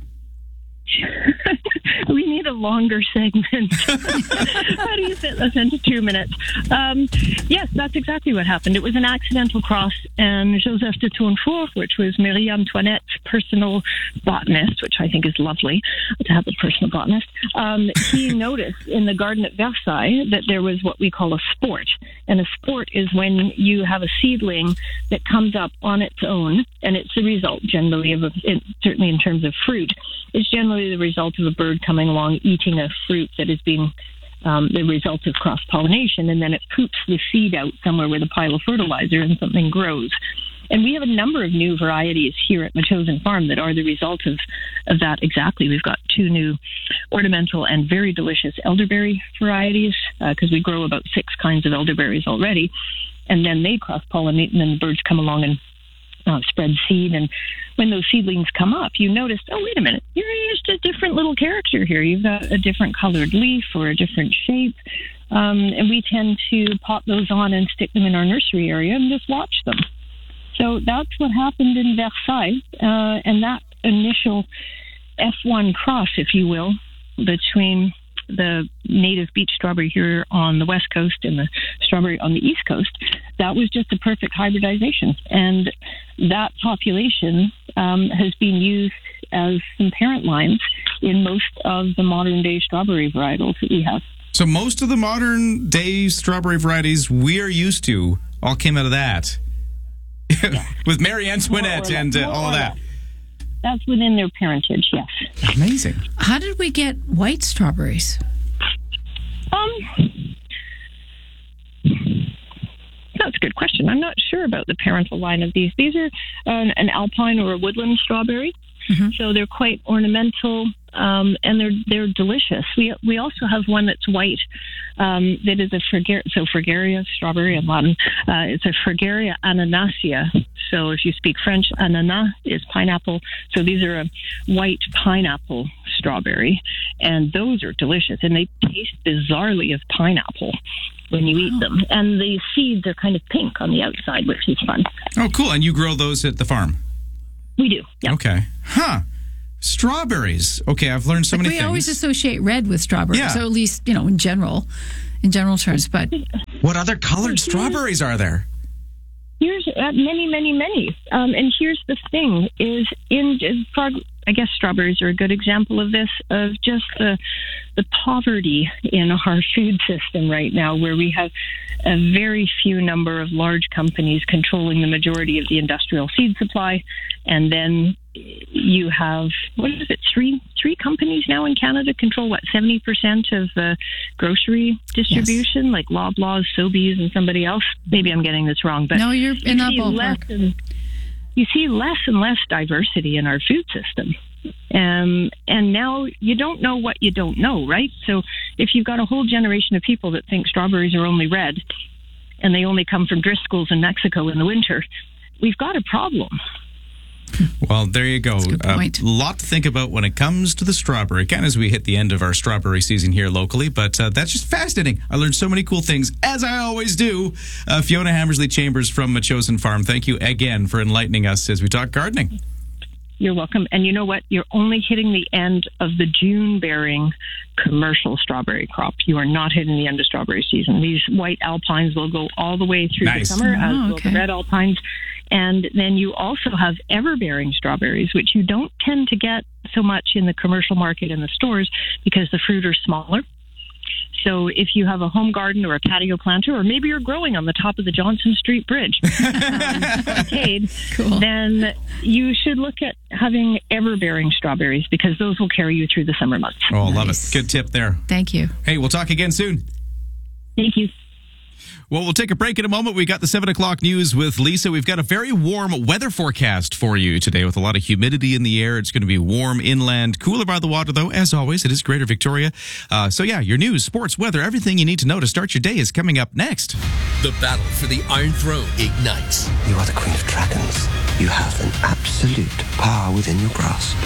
We need a longer segment. How do you fit this into two minutes? Um, yes, that's exactly what happened. It was an accidental cross, and Joseph de Tournefort, which was Marie Antoinette's personal botanist, which I think is lovely to have a personal botanist, um, he noticed in the garden at Versailles that there was what we call a sport. And a sport is when you have a seedling that comes up on its own, and it's the result generally of, a, it, certainly in terms of fruit, it's generally the result of a bird coming along eating a fruit that is being um, the result of cross-pollination, and then it poops the seed out somewhere with a pile of fertilizer and something grows. And we have a number of new varieties here at Machosen Farm that are the result of, of that exactly. We've got two new ornamental and very delicious elderberry varieties because uh, we grow about six kinds of elderberries already. And then they cross-pollinate, and then the birds come along and uh, spread seed. And when those seedlings come up, you notice, oh, wait a minute, you're just a different little character here. You've got a different colored leaf or a different shape. Um, and we tend to pop those on and stick them in our nursery area and just watch them. So that's what happened in Versailles, uh, and that initial F one cross, if you will, between the native beach strawberry here on the west coast and the strawberry on the east coast, that was just a perfect hybridization. And that population um, has been used as some parent lines in most of the modern-day strawberry varietals that we have. So most of the modern day strawberry varieties we are used to all came out of that. With Marie Antoinette and uh, all of that. that's within their parentage, yes. Amazing. How did we get white strawberries? Um, that's a good question. I'm not sure about the parental line of these. These are uh, an alpine or a woodland strawberry, mm-hmm. so they're quite ornamental, um, and they're they're delicious. We we also have one that's white, um, that is a Fragaria, so Fragaria strawberry in Latin. Uh, it's a Fragaria ananacea. So if you speak French, ananas is pineapple. So these are a white pineapple strawberry, and those are delicious, and they taste bizarrely of pineapple when you eat them. And the seeds are kind of pink on the outside, which is fun. Oh, cool. And you grow those at the farm? We do, yeah. Okay. Huh. Strawberries. Okay, I've learned so like many we things. We always associate red with strawberries, Yeah. so at least, you know, in general, in general terms. But what other colored strawberries are there? Here's uh, many, many, many. Um, and here's the thing: is in I guess strawberries are a good example of this, of just the the poverty in our food system right now, where we have a very few number of large companies controlling the majority of the industrial seed supply, and then you have, what is it, three three companies now in Canada control, what, seventy percent of the grocery distribution, yes. like Loblaws, Sobeys, and somebody else. Maybe I'm getting this wrong, but no, you're in that you less and, you see less and less diversity in our food system. Um, and now you don't know what you don't know, right? So if you've got a whole generation of people that think strawberries are only red and they only come from Driscoll's in Mexico in the winter, we've got a problem. Well, there you go. A uh, lot to think about when it comes to the strawberry, kind of as we hit the end of our strawberry season here locally, but uh, that's just fascinating. I learned so many cool things, as I always do. Uh, Fiona Hammersley Chambers from Chosen Farm, thank you again for enlightening us as we talk gardening. You're welcome. And you know what? You're only hitting the end of the June-bearing commercial strawberry crop. You are not hitting the end of strawberry season. These white alpines will go all the way through nice. the summer, oh, as will okay. the red alpines. And then you also have ever-bearing strawberries, which you don't tend to get so much in the commercial market in the stores because the fruit are smaller. So if you have a home garden or a patio planter, or maybe you're growing on the top of the Johnson Street Bridge, um, Cade, cool. then you should look at having ever-bearing strawberries because those will carry you through the summer months. Oh, nice. Love it. Good tip there. Thank you. Hey, we'll talk again soon. Thank you. Well, we'll take a break in a moment. We got the seven o'clock news with Lisa. We've got a very warm weather forecast for you today with a lot of humidity in the air. It's going to be warm inland, cooler by the water, though. As always, it is Greater Victoria. Uh, so, yeah, your news, sports, weather, everything you need to know to start your day is coming up next. The battle for the Iron Throne ignites. You are the Queen of Dragons. You have an absolute power within your grasp.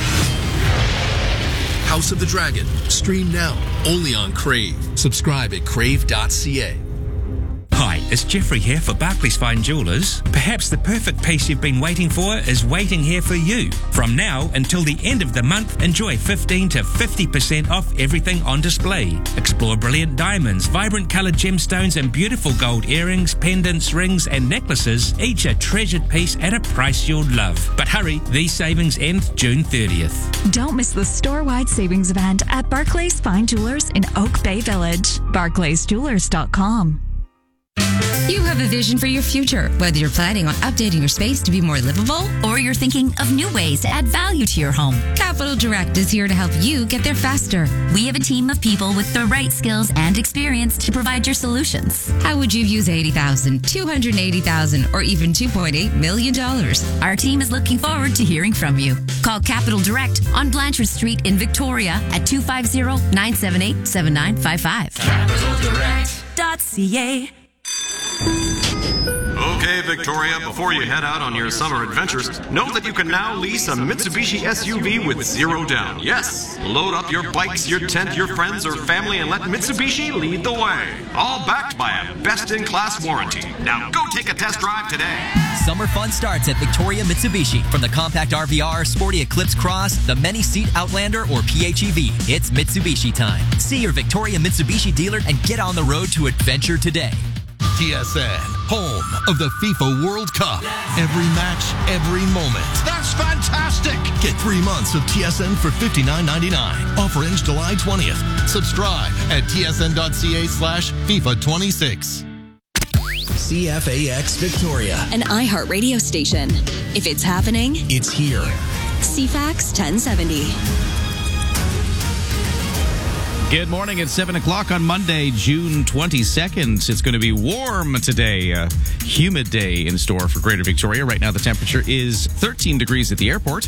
House of the Dragon. Stream now, only on Crave. Subscribe at crave dot c a. Hi, it's Jeffrey here for Barclays Fine Jewelers. Perhaps the perfect piece you've been waiting for is waiting here for you. From now until the end of the month, enjoy fifteen to fifty percent off everything on display. Explore brilliant diamonds, vibrant coloured gemstones, and beautiful gold earrings, pendants, rings, and necklaces, each a treasured piece at a price you'll love. But hurry, these savings end June thirtieth. Don't miss the store-wide savings event at Barclays Fine Jewelers in Oak Bay Village. barclays jewelers dot com. You have a vision for your future, whether you're planning on updating your space to be more livable or you're thinking of new ways to add value to your home. Capital Direct is here to help you get there faster. We have a team of people with the right skills and experience to provide your solutions. How would you use eighty thousand dollars, two hundred eighty thousand dollars, or even two point eight million dollars? Our team is looking forward to hearing from you. Call Capital Direct on Blanchard Street in Victoria at two five zero, nine seven eight, seven nine five five. capital direct dot c a. Okay, Victoria, before you head out on your summer adventures, know that you can now lease a Mitsubishi S U V with zero down. Yes, load up your bikes, your tent, your friends, or family, and let Mitsubishi lead the way. All backed by a best-in-class warranty. Now go take a test drive today. Summer fun starts at Victoria Mitsubishi. From the compact R V R, sporty Eclipse Cross, the many-seat Outlander, or P H E V, it's Mitsubishi time. See your Victoria Mitsubishi dealer and get on the road to adventure today. T S N, home of the FIFA World Cup. Every match, every moment. That's fantastic! Get three months of T S N for fifty-nine ninety-nine. Offer ends July twentieth. Subscribe at tsn.ca slash FIFA 26. C F A X Victoria. An iHeart radio station. If it's happening, it's here. C FAX ten seventy. Good morning. It's seven o'clock on Monday, June twenty-second. It's going to be warm today. A humid day in store for Greater Victoria. Right now, the temperature is thirteen degrees at the airport.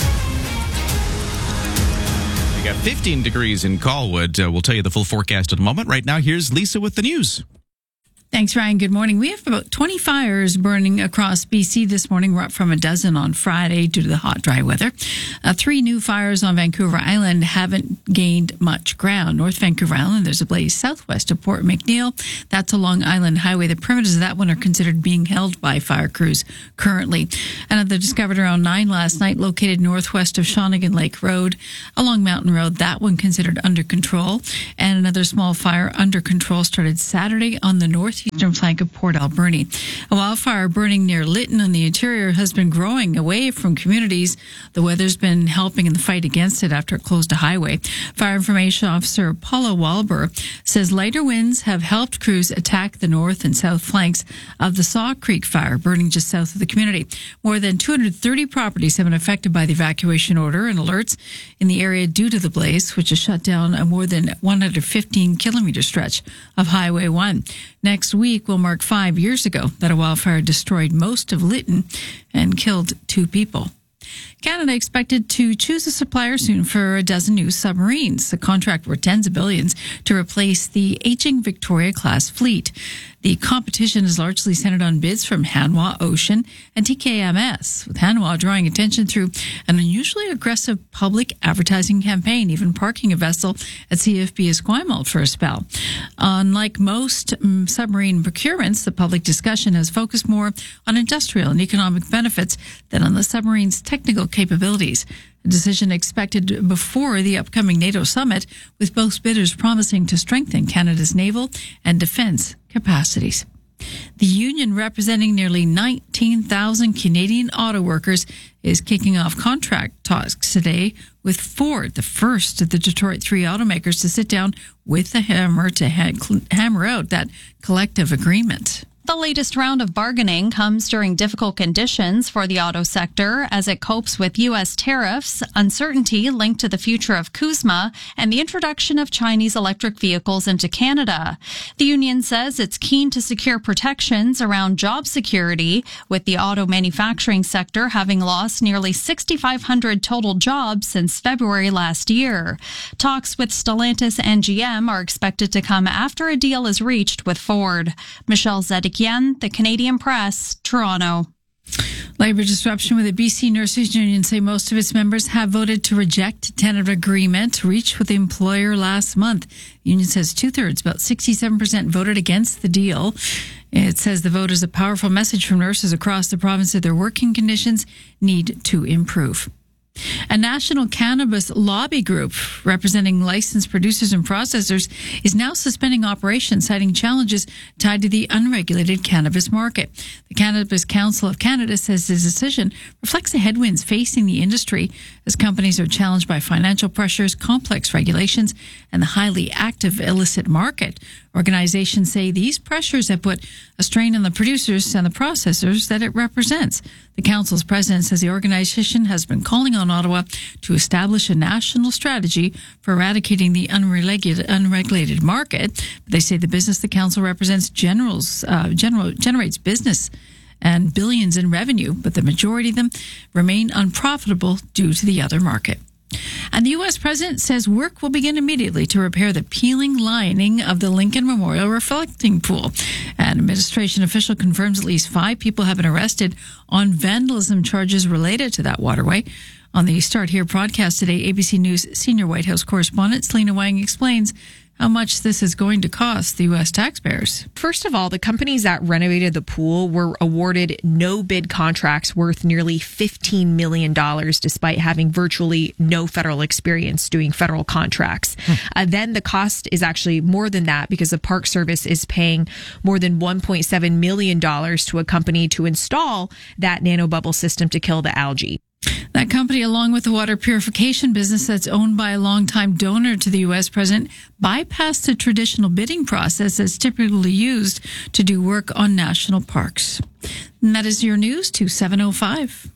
We got fifteen degrees in Colwood. Uh, we'll tell you the full forecast in a moment. Right now, here's Lisa with the news. Thanks, Ryan. Good morning. We have about twenty fires burning across B C this morning. We're up from a dozen on Friday due to the hot, dry weather. Uh, three new fires on Vancouver Island haven't gained much ground. North Vancouver Island, there's a blaze southwest of Port McNeill. That's along Island Highway. The perimeters of that one are considered being held by fire crews currently. Another discovered around nine last night, located northwest of Shawnigan Lake Road along Mountain Road. That one considered under control. And another small fire under control started Saturday on the north eastern flank of Port Alberni. A wildfire burning near Lytton in the interior has been growing away from communities. The weather's been helping in the fight against it after it closed a highway. Fire Information Officer Paula Walber says lighter winds have helped crews attack the north and south flanks of the Saw Creek fire burning just south of the community. More than two hundred thirty properties have been affected by the evacuation order and alerts in the area due to the blaze, which has shut down a more than one hundred fifteen kilometer stretch of Highway one. Next week will mark five years ago that a wildfire destroyed most of Lytton and killed two people. Canada expected to choose a supplier soon for a dozen new submarines. The contract worth tens of billions to replace the aging Victoria-class fleet. The competition is largely centered on bids from Hanwha Ocean and T K M S, with Hanwha drawing attention through an unusually aggressive public advertising campaign, even parking a vessel at C F B Esquimalt for a spell. Unlike most um, submarine procurements, the public discussion has focused more on industrial and economic benefits than on the submarine's technical capabilities. A decision expected before the upcoming NATO summit, with both bidders promising to strengthen Canada's naval and defense capacities. The union representing nearly nineteen thousand Canadian auto workers is kicking off contract talks today with Ford, the first of the Detroit three automakers to sit down with the hammer to ha- hammer out that collective agreement. The latest round of bargaining comes during difficult conditions for the auto sector as it copes with U S tariffs, uncertainty linked to the future of CUSMA, and the introduction of Chinese electric vehicles into Canada. The union says it's keen to secure protections around job security, with the auto manufacturing sector having lost nearly six thousand five hundred total jobs since February last year. Talks with Stellantis and G M are expected to come after a deal is reached with Ford. Michelle Zedekian, The Canadian Press, Toronto. Labor disruption with the B C Nurses Union say most of its members have voted to reject a tentative agreement reached with the employer last month. The union says two-thirds, about sixty-seven percent, voted against the deal. It says the vote is a powerful message from nurses across the province that their working conditions need to improve. A national cannabis lobby group representing licensed producers and processors is now suspending operations, citing challenges tied to the unregulated cannabis market. The Cannabis Council of Canada says the decision reflects the headwinds facing the industry as companies are challenged by financial pressures, complex regulations, and the highly active illicit market. Organizations say these pressures have put a strain on the producers and the processors that it represents. The council's president says the organization has been calling on Ottawa to establish a national strategy for eradicating the unregulated, unregulated market. But they say the business the council represents generals, uh, general, generates business and billions in revenue, but the majority of them remain unprofitable due to the other market. And the U S president says work will begin immediately to repair the peeling lining of the Lincoln Memorial reflecting pool. An administration official confirms at least five people have been arrested on vandalism charges related to that waterway. On the Start Here broadcast today, A B C News senior White House correspondent Selena Wang explains how much this is going to cost the U S taxpayers. First of all, the companies that renovated the pool were awarded no-bid contracts worth nearly fifteen million dollars, despite having virtually no federal experience doing federal contracts. Hmm. Uh, then the cost is actually more than that, because the Park Service is paying more than one point seven million dollars to a company to install that nanobubble system to kill the algae. That company, along with the water purification business that's owned by a longtime donor to the U S president, bypassed the traditional bidding process that's typically used to do work on national parks. And that is your news to seven oh five.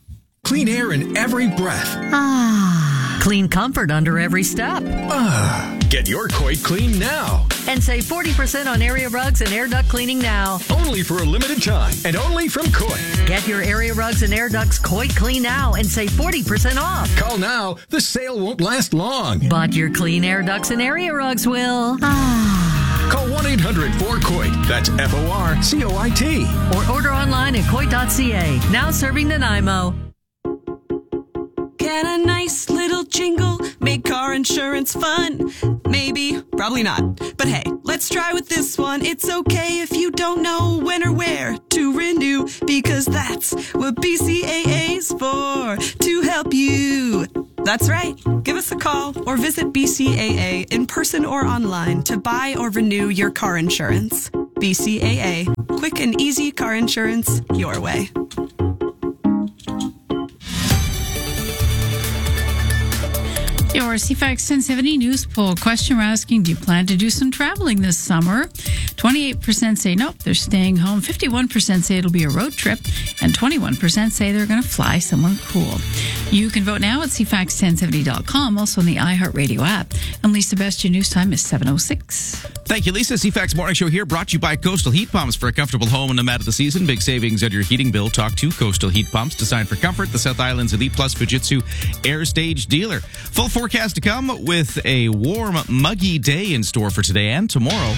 Clean air in every breath. Ah. Clean comfort under every step. Ah. Get your Coit clean now. And save forty percent on area rugs and air duct cleaning now. Only for a limited time and only from Coit. Get your area rugs and air ducts Coit clean now and save forty percent off. Call now. The sale won't last long. But your clean air ducts and area rugs will. Ah. Call one eight hundred four C O I T. That's F O R C O I T. Or order online at coit dot c a. Now serving Nanaimo. Can a nice little jingle make car insurance fun? Maybe, probably not. But hey, let's try with this one. It's okay if you don't know when or where to renew, because that's what B C A A's for, to help you. That's right. Give us a call or visit B C A A in person or online to buy or renew your car insurance. B C A A. Quick and easy car insurance your way. Your C FAX ten seventy news poll question we're asking, do you plan to do some traveling this summer? twenty-eight percent say nope, they're staying home. fifty-one percent say it'll be a road trip. And twenty-one percent say they're going to fly somewhere cool. You can vote now at c fax ten seventy dot com, also on the iHeartRadio app. And Lisa Best, your news time is seven oh six. Thank you, Lisa. C FAX Morning Show here, brought to you by Coastal Heat Pumps. For a comfortable home in the mat of the season, big savings on your heating bill. Talk to Coastal Heat Pumps, designed for comfort. The South Island's Elite Plus Fujitsu Air Stage dealer. Full forecast to come with a warm, muggy day in store for today and tomorrow.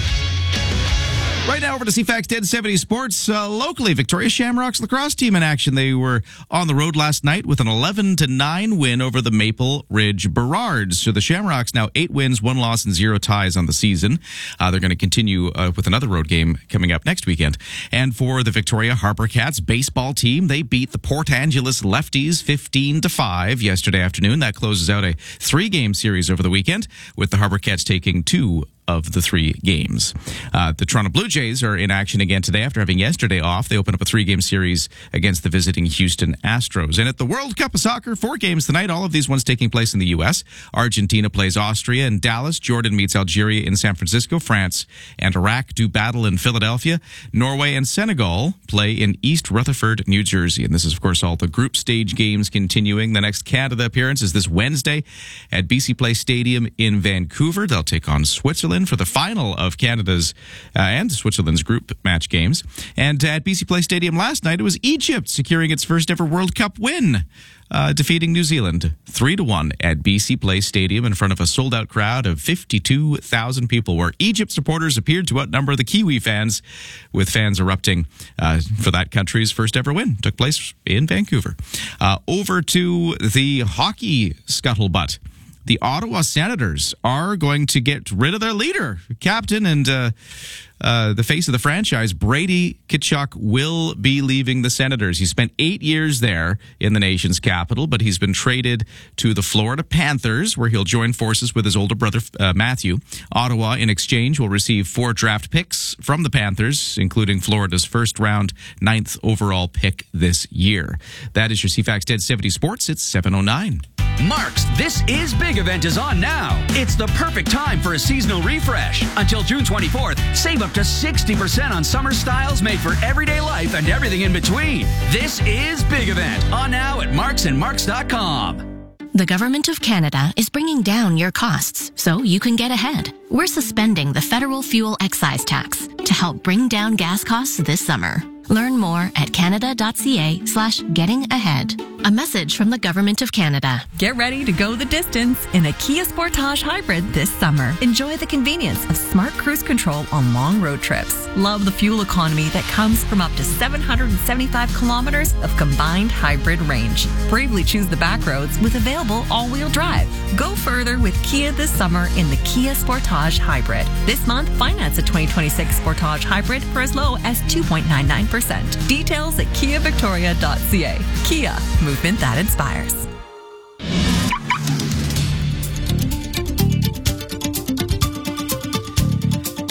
Right now, over to C FAX ten seventy Sports. Uh, locally, Victoria Shamrocks lacrosse team in action. They were on the road last night with an eleven to nine win over the Maple Ridge Burrards. So the Shamrocks now eight wins, one loss, and zero ties on the season. Uh, they're going to continue uh, with another road game coming up next weekend. And for the Victoria Harper Cats baseball team, they beat the Port Angeles Lefties fifteen to five yesterday afternoon. That closes out a three-game series over the weekend, with the Harper Cats taking two of the three games. Uh, the Toronto Blue Jays are in action again today after having yesterday off. They open up a three-game series against the visiting Houston Astros. And at the World Cup of Soccer, four games tonight, all of these ones taking place in the U S. Argentina plays Austria in Dallas. Jordan meets Algeria in San Francisco. France and Iraq do battle in Philadelphia. Norway and Senegal play in East Rutherford, New Jersey. And this is, of course, all the group stage games continuing. The next Canada appearance is this Wednesday at B C Place Stadium in Vancouver. They'll take on Switzerland for the final of Canada's uh, and Switzerland's group match games. And at B C Place Stadium last night, it was Egypt securing its first ever World Cup win, uh, defeating New Zealand three to one at B C Place Stadium in front of a sold-out crowd of fifty-two thousand people, where Egypt supporters appeared to outnumber the Kiwi fans, with fans erupting uh, for that country's first ever win. Took place in Vancouver. Uh, over to the hockey scuttlebutt. The Ottawa Senators are going to get rid of their leader, captain, and uh, uh, the face of the franchise. Brady Tkachuk will be leaving the Senators. He spent eight years there in the nation's capital, but he's been traded to the Florida Panthers, where he'll join forces with his older brother, uh, Matthew. Ottawa, in exchange, will receive four draft picks from the Panthers, including Florida's first-round ninth overall pick this year. That is your C FAX ten seventy Sports. It's seven oh nine. Mark's This Is Big event is on now. It's the perfect time for a seasonal refresh. Until June twenty-fourth, save up to sixty percent on summer styles made for everyday life and everything in between. This is Big event on now at marks and marks dot com. The Government of Canada is bringing down your costs so you can get ahead. We're suspending the federal fuel excise tax to help bring down gas costs this summer. Learn more at canada.ca slash getting ahead. A message from the Government of Canada. Get ready to go the distance in a Kia Sportage Hybrid this summer. Enjoy the convenience of smart cruise control on long road trips. Love the fuel economy that comes from up to seven hundred seventy-five kilometers of combined hybrid range. Bravely choose the back roads with available all-wheel drive. Go further with Kia this summer in the Kia Sportage Hybrid. This month, finance a twenty twenty-six Sportage Hybrid for as low as two point nine nine percent. Details at kia victoria dot c a. Kia, movement that inspires.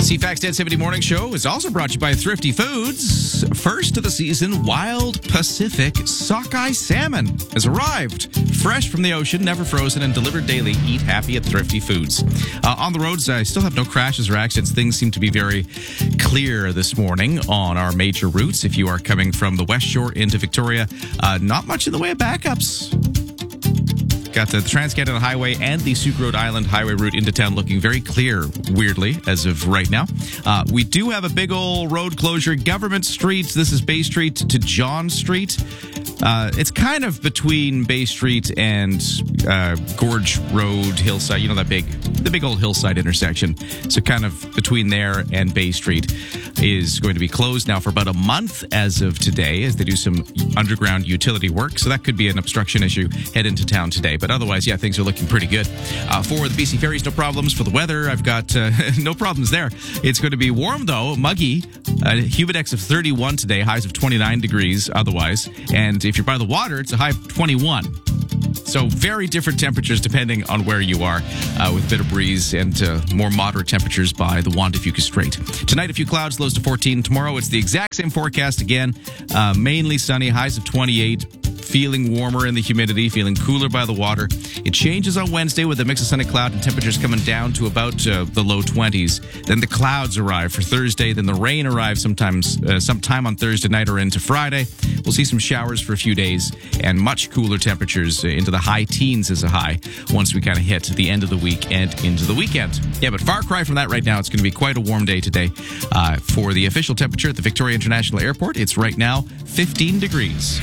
C FAX ten seventy Morning Show is also brought to you by Thrifty Foods. First of the season, Wild Pacific Sockeye Salmon has arrived. Fresh from the ocean, never frozen, and delivered daily. Eat happy at Thrifty Foods. Uh, on the roads, I still have no crashes or accidents. Things seem to be very clear this morning on our major routes. If you are coming from the West Shore into Victoria, uh, not much in the way of backups. Got the Trans-Canada Highway and the Sooke Road Island Highway route into town looking very clear, weirdly, as of right now. Uh, we do have a big old road closure. Government Street, this is Bay Street to John Street. Uh, it's kind of between Bay Street and uh, Gorge Road, Hillside. You know, that big, the big old Hillside intersection. So kind of between there and Bay Street is going to be closed now for about a month as of today as they do some underground utility work. So that could be an obstruction issue head into town today. But otherwise, yeah, things are looking pretty good. Uh, for the B C Ferries, no problems. For the weather, I've got uh, no problems there. It's going to be warm, though, muggy. Uh, humidex of thirty-one today, highs of twenty-nine degrees otherwise. And if you're by the water, it's a high of twenty-one. So very different temperatures depending on where you are, uh, with a bit of breeze and uh, more moderate temperatures by the Juan de Fuca Strait. Tonight, a few clouds, lows to fourteen. Tomorrow, it's the exact same forecast again. Uh, mainly sunny, highs of twenty-eight. Feeling warmer in the humidity, feeling cooler by the water. It changes on Wednesday with a mix of sun and cloud and temperatures coming down to about uh, the low twenties. Then the clouds arrive for Thursday. Then the rain arrives sometimes, uh, sometime on Thursday night or into Friday. We'll see some showers for a few days and much cooler temperatures uh, into the high teens as a high once we kind of hit the end of the week and into the weekend. Yeah, but far cry from that right now. It's going to be quite a warm day today. Uh, for the official temperature at the Victoria International Airport, it's right now fifteen degrees.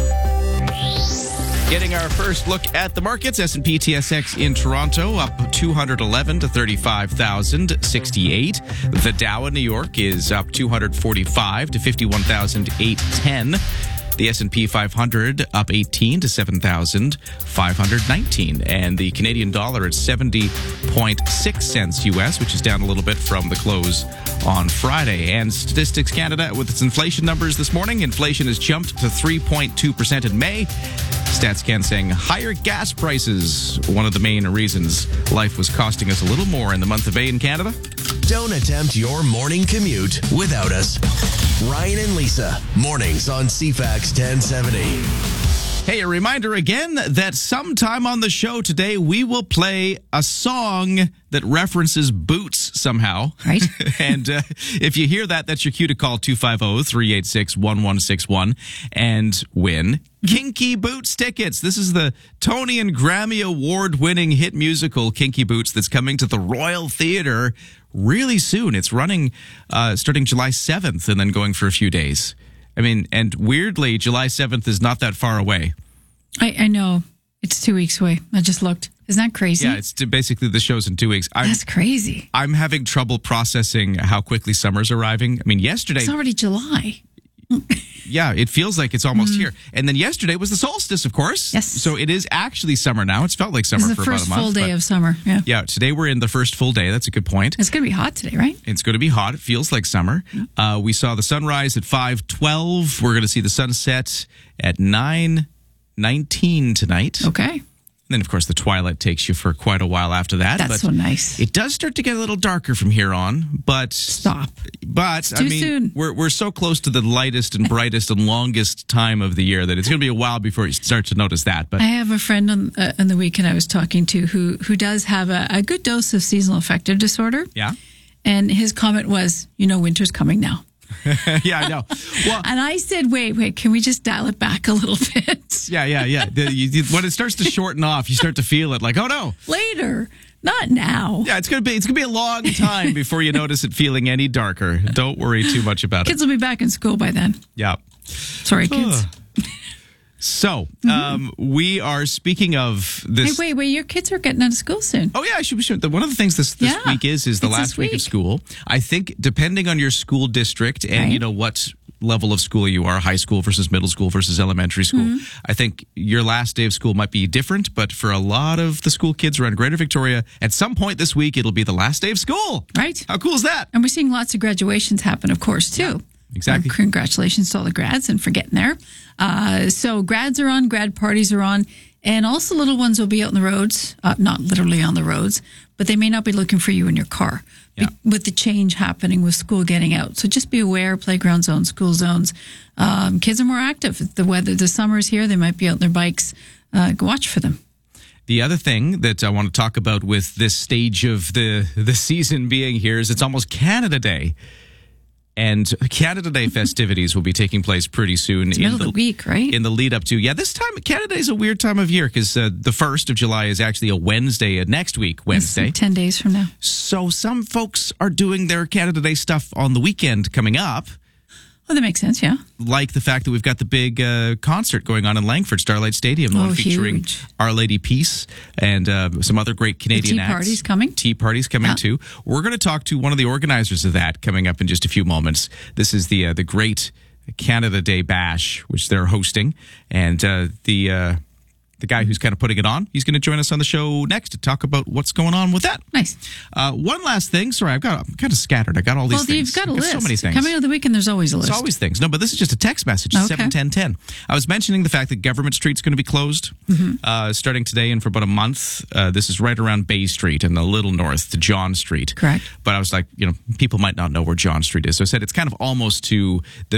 Getting our first look at the markets, S and P T S X in Toronto up two hundred eleven to thirty-five thousand sixty-eight. The Dow in New York is up two hundred forty-five to fifty-one thousand eight hundred ten. The S and P five hundred up eighteen to seven thousand five hundred nineteen. And the Canadian dollar at seventy point six cents U S, which is down a little bit from the close on Friday. And Statistics Canada with its inflation numbers this morning. Inflation has jumped to three point two percent in May. StatsCan saying higher gas prices, one of the main reasons life was costing us a little more in the month of May in Canada. Don't attempt your morning commute without us. Ryan and Lisa, mornings on C FAX ten seventy. Hey, a reminder again that sometime on the show today, we will play a song that references boots somehow. Right. And uh, if you hear that, that's your cue to call two five zero, three eight six, one one six one and win Kinky Boots tickets. This is the Tony and Grammy Award-winning hit musical Kinky Boots that's coming to the Royal Theatre really soon. It's running uh, starting July seventh and then going for a few days. I mean, and weirdly, July seventh is not that far away. I, I know. It's two weeks away. I just looked. Isn't that crazy? Yeah, it's basically the show's in two weeks. I'm, That's crazy. I'm having trouble processing how quickly summer's arriving. I mean, yesterday... It's already July. Yeah, it feels like it's almost mm. here. And then yesterday was the solstice, of course. Yes. So it is actually summer now. It's felt like summer for about a month. It's the first full day of summer. Yeah. Yeah, today we're in the first full day. That's a good point. It's going to be hot today, right? It's going to be hot. It feels like summer. Uh, we saw the sunrise at five twelve. We're going to see the sunset at nine nineteen tonight. Okay. And then, of course, the twilight takes you for quite a while after that. That's but so nice. It does start to get a little darker from here on, but... Stop. But, it's too I mean, soon. We're, we're so close to the lightest and brightest and longest time of the year that it's going to be a while before you start to notice that. But I have a friend on, uh, on the weekend I was talking to who, who does have a, a good dose of seasonal affective disorder. Yeah. And his comment was, you know, winter's coming now. Yeah, I know. Well, and I said, wait, wait, can we just dial it back a little bit? Yeah, yeah, yeah. The, you, you, when it starts to shorten off, you start to feel it like, oh no. Later, not now. Yeah, it's gonna be it's gonna be a long time before you notice it feeling any darker. Don't worry too much about Kids it. Kids will be back in school by then. Yeah. Sorry, kids. So, mm-hmm. um, we are speaking of this. Hey, wait, wait, your kids are getting out of school soon. Oh, yeah, I should be sure. One of the things this, this yeah, week is, is the last week. week of school. I think depending on your school district and, right. you know, what level of school you are, high school versus middle school versus elementary school, mm-hmm. I think your last day of school might be different. But for a lot of the school kids around Greater Victoria, at some point this week, it'll be the last day of school. Right. How cool is that? And we're seeing lots of graduations happen, of course, too. Yeah. Exactly. Um, congratulations to all the grads and for getting there. Uh, so grads are on, grad parties are on, and also little ones will be out on the roads, uh, not literally on the roads, but they may not be looking for you in your car. Yeah. with the change happening with school getting out. So just be aware, playground zones, school zones. Um, kids are more active. The weather, the summer's here, they might be out on their bikes. Uh, go watch for them. The other thing that I want to talk about with this stage of the, the season being here is it's almost Canada Day. And Canada Day festivities will be taking place pretty soon. It's the middle of the week, right? In the lead up to, yeah, this time, Canada Day is a weird time of year because uh, the first of July is actually a Wednesday, uh, next week, Wednesday. It's ten days from now. So some folks are doing their Canada Day stuff on the weekend coming up. Oh, that makes sense, yeah. Like the fact that we've got the big uh, concert going on in Langford, Starlight Stadium, the oh, one featuring huge. Our Lady Peace and uh, some other great Canadian the tea acts. party's coming. Tea party's coming, yeah. too. We're going to talk to one of the organizers of that coming up in just a few moments. This is the uh, the Great Canada Day Bash, which they're hosting. And uh, the... Uh, The guy who's kind of putting it on, he's going to join us on the show next to talk about what's going on with that. Nice. Uh, one last thing. Sorry, I've got I'm kind of scattered. I got all these well, things. You've got a I've got list. So many things. Coming out of the weekend, there's always a list. There's always things. No, but this is just a text message. Okay. seven ten ten. I was mentioning the fact that Government Street's going to be closed mm-hmm. uh, starting today and for about a month. Uh, this is right around Bay Street and a little north to John Street. Correct. But I was like, you know, people might not know where John Street is. So I said it's kind of almost to the